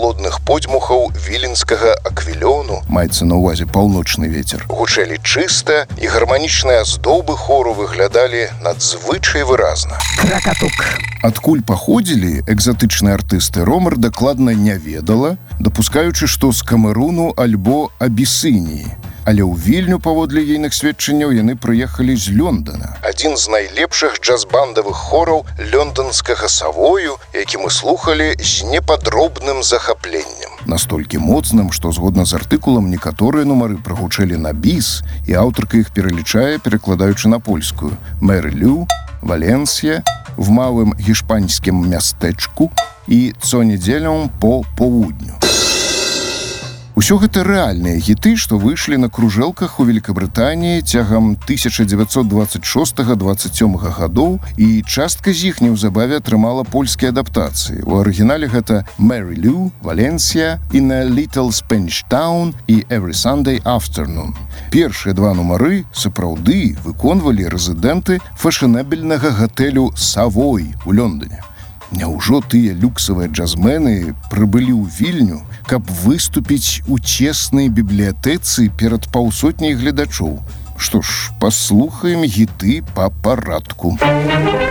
халодных подзьмухаў віленскага аквілёну, маецца на ўвазе паўночны вецер, гучэлі чыста, і гарманічныя аздобы хору выглядалі надзвычай выразна. Кракатук. Адкуль паходзілі экзатычныя артысты, Ромар дакладна не ведала, дапускаючы, што з Камеруну альбо Абісініі. Але ў Вільню, паводле ейных сведчанняў, яны прыехалі з Лондона. Адзін з найлепшых джаз-бандавых хораў лёнданскага Савою, які мы слухалі з непадробным захапленнем. Настолькі моцным, што згодна з артыкулам некаторыя нумары прагучэлі на біс, і аўтарка іх пералічае, перакладаючы на польскую: Мэрилю, Валенсія, в малым гішпанскім мястэчку і цонедзелям по поўдню. Усё гэта рэальныя хіты, што выйшлі на кружэлках у Великабрытаніі цягам 1926-27 гадоў, і частка з іх неўзабаве атрымала польскія адаптацыі. У арыгінале гэта Мэрилю, Валенсія, In a Little Spanish Town і Every Sunday Afternoon. Першыя два нумары сапраўды выконвалі рэзідэнты фэшанэбельнага гатэлю «Савой» у Лондоне. Няўжо тыя люксавыя джазмены прыбылі ў Вільню, каб выступіць у цеснай бібліятэцы перад паўсотняй гледачоў? Што ж, паслухаем гіты па парадку.